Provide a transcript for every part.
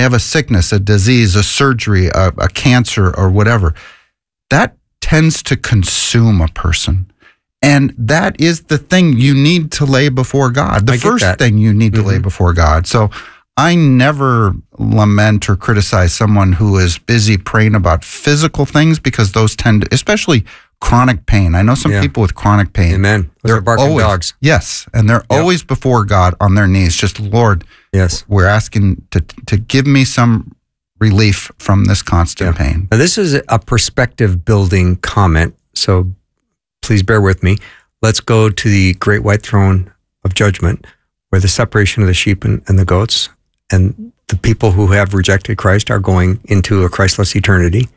have a sickness, a disease, a surgery, a cancer, or whatever, that tends to consume a person. And that is the thing you need to lay before God. The first thing you need to lay before God. So I never lament or criticize someone who is busy praying about physical things, because those tend to, especially chronic pain. I know some people with chronic pain. Amen. They're barking dogs. Yes. And they're always before God on their knees. Just, Lord, we're asking to give me some relief from this constant pain. Now, this is a perspective building comment, so please bear with me. Let's go to the great white throne of judgment, where the separation of the sheep and the goats, and the people who have rejected Christ are going into a Christless eternity.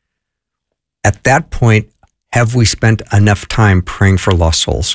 At that point, have we spent enough time praying for lost souls?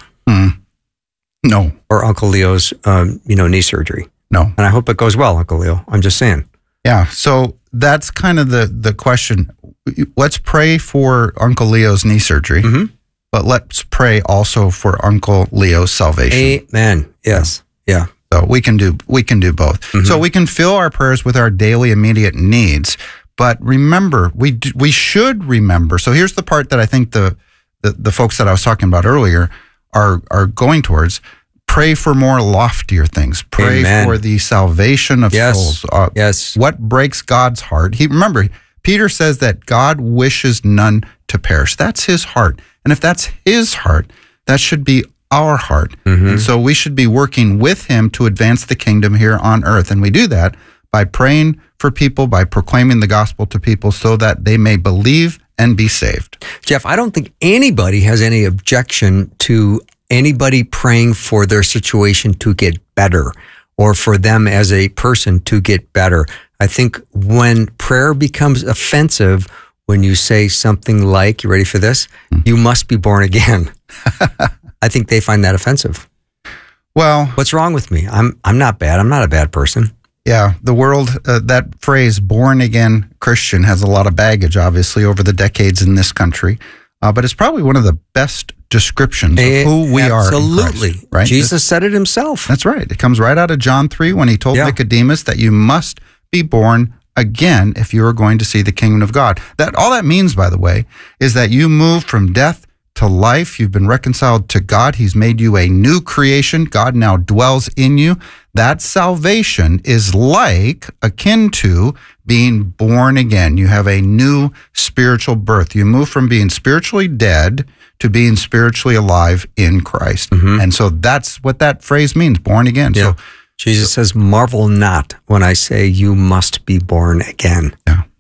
No. Or Uncle Leo's, knee surgery? No. And I hope it goes well, Uncle Leo. I'm just saying. Yeah. So that's kind of the question. Let's pray for Uncle Leo's knee surgery, but let's pray also for Uncle Leo's salvation. Amen. Yes. Yeah. So we can do both. So we can fill our prayers with our daily immediate needs. But remember, we should remember. So here's the part that I think the folks that I was talking about earlier are going towards. Pray for more loftier things. Pray for the salvation of souls. What breaks God's heart? Remember, Peter says that God wishes none to perish. That's his heart. And if that's his heart, that should be our heart. And so we should be working with him to advance the kingdom here on earth. And we do that by praying for people, by proclaiming the gospel to people so that they may believe and be saved. Jeff, I don't think anybody has any objection to anybody praying for their situation to get better, or for them as a person to get better. I think when prayer becomes offensive, when you say something like, you ready for this? You must be born again. I think they find that offensive. Well, what's wrong with me? I'm not bad. I'm not a bad person. Yeah, the world, that phrase, born again Christian, has a lot of baggage, obviously, over the decades in this country. But it's probably one of the best descriptions of who we are in Christ, right? Jesus said it himself. That's right. It comes right out of John 3 when he told Nicodemus that you must be born again if you are going to see the kingdom of God. All that means, by the way, is that you move from death to life. You've been reconciled to God. He's made you a new creation. God now dwells in you. That salvation is akin to being born again. You have a new spiritual birth. You move from being spiritually dead to being spiritually alive in Christ. And so that's what that phrase means, born again. So Jesus says, marvel not when I say you must be born again.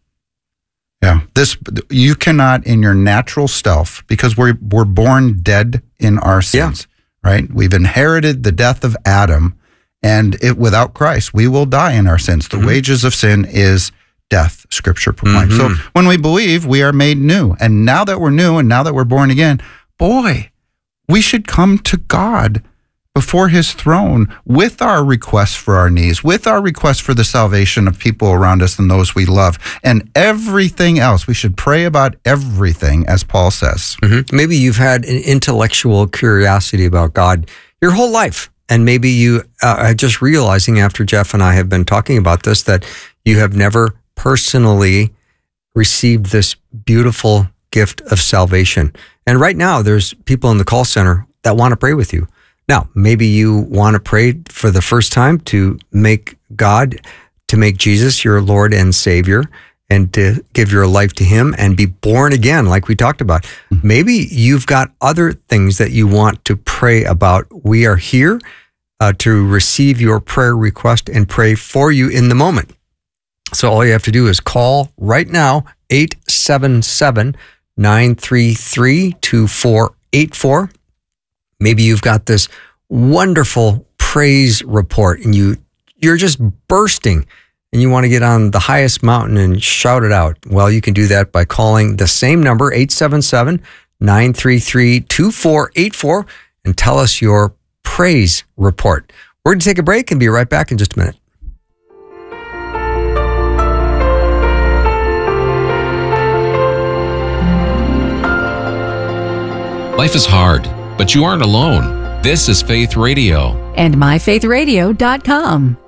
Yeah. You cannot in your natural self, because we're born dead in our sins, right? We've inherited the death of Adam, and without Christ, we will die in our sins. The wages of sin is death, Scripture proclaims. So when we believe, we are made new. And now that we're new and now that we're born again, boy, we should come to God before his throne with our requests for our needs, with our requests for the salvation of people around us and those we love, and everything else. We should pray about everything, as Paul says. Maybe you've had an intellectual curiosity about God your whole life, and maybe you are just realizing after Jeff and I have been talking about this that you have never personally received this beautiful gift of salvation. And right now, there's people in the call center that want to pray with you. Now, maybe you want to pray for the first time to make Jesus your Lord and Savior, and to give your life to him and be born again, like we talked about. Maybe you've got other things that you want to pray about. We are here to receive your prayer request and pray for you in the moment. So all you have to do is call right now, 877-933-2484. Maybe you've got this wonderful praise report and you're just bursting and you want to get on the highest mountain and shout it out. Well, you can do that by calling the same number, 877-933-2484, and tell us your praise report. We're going to take a break and be right back in just a minute. Life is hard, but you aren't alone. This is Faith Radio. And myfaithradio.com.